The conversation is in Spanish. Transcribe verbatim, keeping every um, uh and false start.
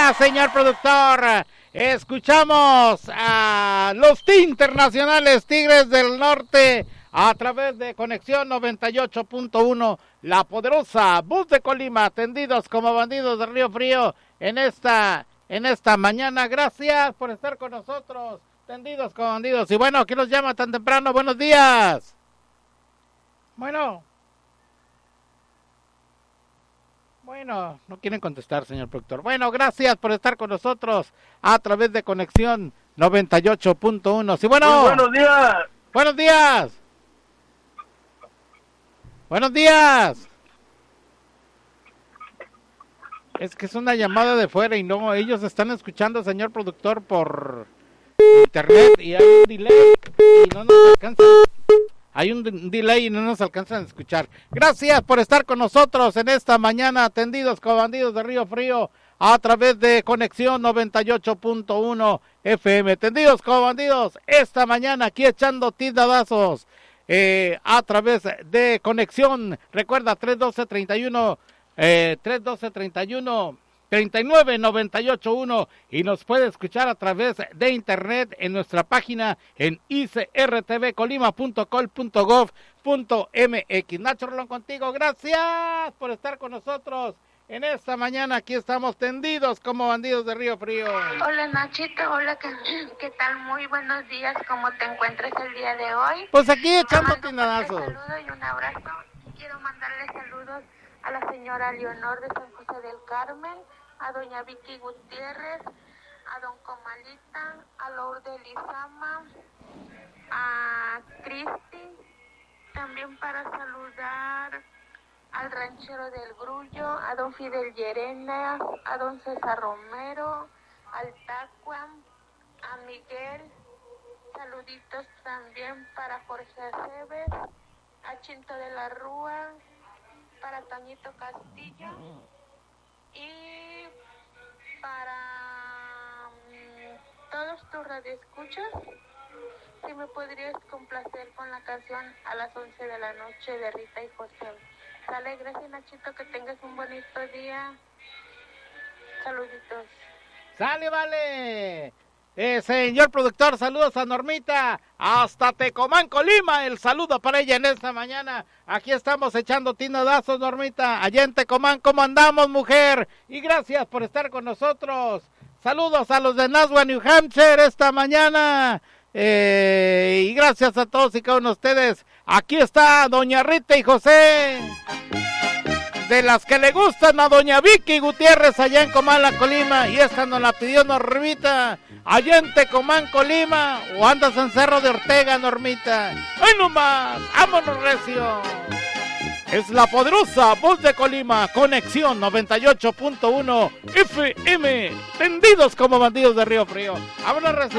Gracias, señor productor. Escuchamos a los internacionales Tigres del Norte a través de Conexión noventa y ocho punto uno, la poderosa voz de Colima, tendidos como bandidos de Río Frío en esta, en esta mañana. Gracias por estar con nosotros, tendidos como bandidos. Y bueno, ¿quién nos llama tan temprano? Buenos días. Bueno. Bueno, no quieren contestar, señor productor. Bueno, gracias por estar con nosotros a través de Conexión noventa y ocho punto uno. Sí, bueno. Muy buenos días. Buenos días. Buenos días. Es que es una llamada de fuera y no, ellos están escuchando, señor productor, por internet y hay un delay y no nos alcanzan. Hay un delay y no nos alcanzan a escuchar. Gracias por estar con nosotros en esta mañana, atendidos como bandidos de Río Frío, a través de Conexión noventa y ocho punto uno F M. Tendidos como bandidos, esta mañana aquí echando tildadazos eh, a través de Conexión. Recuerda, tres doce treinta y uno, eh, tres doce treinta y uno, treinta y nueve noventa y ocho uno y nos puede escuchar a través de internet en nuestra página en i c r t v colima punto col punto gov punto m x. Nacho Rolón contigo, gracias por estar con nosotros en esta mañana. Aquí estamos tendidos como bandidos de Río Frío. Hola Nachito, hola, ¿qué, qué tal? Muy buenos días, ¿cómo te encuentras el día de hoy? Pues aquí echando tinadazos. Un saludo y un abrazo. Quiero mandarle saludos a la señora Leonor de San José del Carmen, a doña Vicky Gutiérrez, a don Comalita, a Lourdes Lizama, a Cristi, también para saludar al ranchero del Grullo, a don Fidel Llerena, a don César Romero, al Tacuam, a Miguel, saluditos también para Jorge Aceves, a Chinto de la Rúa, para Toñito Castillo y para um, todos tus radioescuchas. Si me podrías complacer con la canción A las once de la noche de Rita y José. Sale, gracias Nachito, que tengas un bonito día. Saluditos. Sale, vale. Eh, señor productor, saludos a Normita, hasta Tecomán, Colima, el saludo para ella en esta mañana. Aquí estamos echando tinadazos, Normita, allá en Tecomán. ¿Cómo andamos, mujer? Y gracias por estar con nosotros. Saludos a los de Nashua, New Hampshire, esta mañana. Eh, y gracias a todos y cada uno de ustedes. Aquí está doña Rita y José, de las que le gustan a doña Vicky Gutiérrez allá en Comala, Colima, y esta nos la pidió Normita, allá en Tecomán, Colima, o andas en Cerro de Ortega, Normita. ¡Ay, no más! ¡Vámonos, recio! Es la poderosa voz de Colima, Conexión noventa y ocho punto uno F M, tendidos como bandidos de Río Frío. ¡Vámonos, recio!